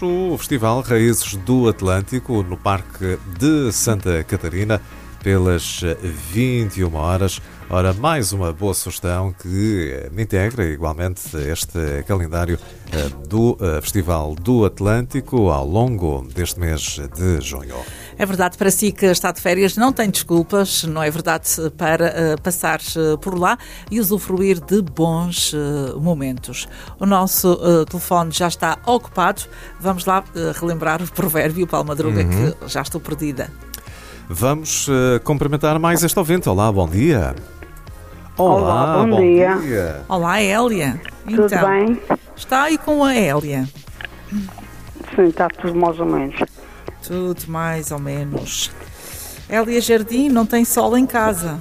O Festival Raízes do Atlântico, no Parque de Santa Catarina, pelas 21 horas. Ora, mais uma boa sugestão que integra igualmente este calendário do Festival do Atlântico ao longo deste mês de junho. É verdade, para si que está de férias, não tem desculpas, não é verdade, para passar por lá e usufruir de bons momentos. O nosso telefone já está ocupado. Vamos lá relembrar o provérbio, Paulo Madruga, que já estou perdida. Vamos cumprimentar mais este ouvinte. Olá, bom dia. Olá, bom dia. Olá, Hélia. Tudo bem? Está aí com a Hélia? Sim, está tudo mais ou menos. Tudo mais ou menos. Hélia Jardim não tem sol em casa.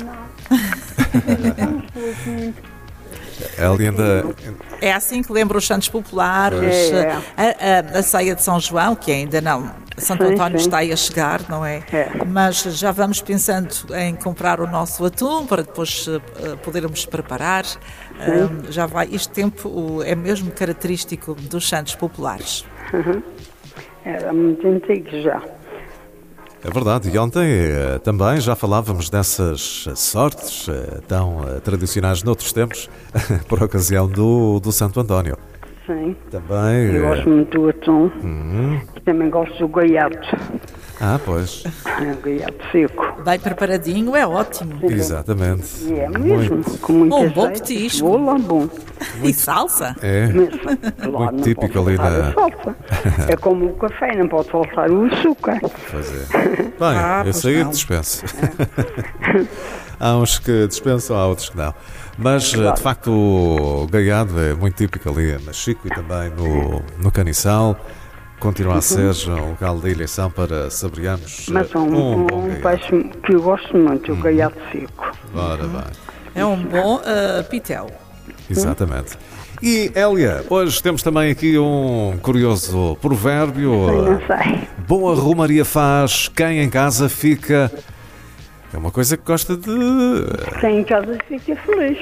Hélia ainda... É assim que lembra os santos populares, a ceia de São João, que ainda não... Santo António está aí a chegar, não é? Mas já vamos pensando em comprar o nosso atum para depois podermos preparar. Já vai. Este tempo é mesmo característico dos santos populares. Era muito antigo já. É verdade, e ontem também já falávamos dessas sortes tão tradicionais noutros tempos, por ocasião do Santo António. Sim. Também. Eu gosto muito do atum e também gosto do gaiato. Ah, pois. O gaiato seco. Bem preparadinho, é ótimo. Exatamente. E é mesmo, Muito. com muita Um bom azeite, petisco. cebola, bom. E salsa? É, Mesmo. Lá muito típico ali na... salsa. É como o café, não pode faltar o açúcar. Pois é. Bem, esse aí não. dispenso. Há uns que dispensam, há outros que não. Mas, de facto, o gaiado é muito típico ali na Chico e também no Caniçal. Continua a ser um local de eleição para saborearmos Mas um bom um gaiado. peixe que eu gosto muito, o gaiato seco. Ora bem. É um bom pitel. Exatamente. E, Hélia, hoje temos também aqui um curioso provérbio. Não sei. Boa romaria faz, quem em casa fica... É uma coisa que gosta de... Quem em casa fica feliz.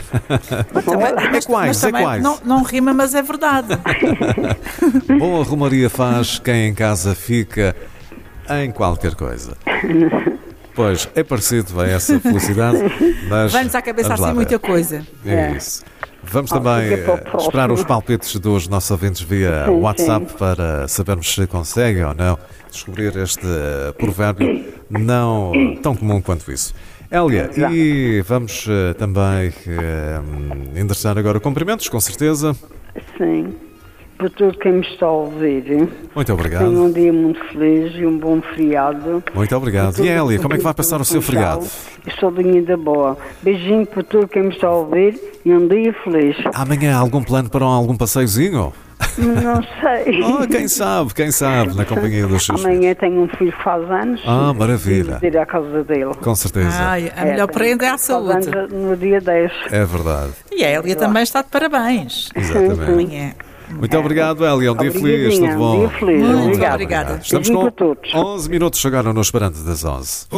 Mas também não rima, mas é verdade. Boa romaria faz, quem em casa fica em qualquer coisa. Pois, é parecido a essa felicidade, mas... Vai-nos à cabeça vamos lá assim ver. muita coisa. É isso. Vamos também fica para o próximo. esperar os palpites dos nossos ouvintes via WhatsApp para sabermos se conseguem ou não descobrir este provérbio não tão comum quanto isso. Hélia, e vamos também endereçar agora cumprimentos, com certeza. Sim. Para todo quem me está a ouvir, Muito obrigado. tenho um dia muito feliz e um bom feriado. Muito obrigado. E Hélia, como é que vai passar o seu feriado? Eu sou da boa. Beijinho para todo quem me está a ouvir e um dia feliz. Amanhã há algum plano para algum passeiozinho? Não sei. Oh, quem sabe, na companhia dos seus filhos. Amanhã tenho um filho que faz anos. Ah, maravilha. E ir à casa dele. Com certeza. Ai, a melhor prenda é a Faz saúde. anos no dia 10. É verdade. E a Hélia também está de parabéns. Exatamente. Amanhã. Muito obrigado, Hélia. Um dia feliz, tudo bom. Um dia feliz. Muito Obrigada. obrigada. Estamos Beijinho com para todos. 11 minutos, chegaram no Esperante das 11.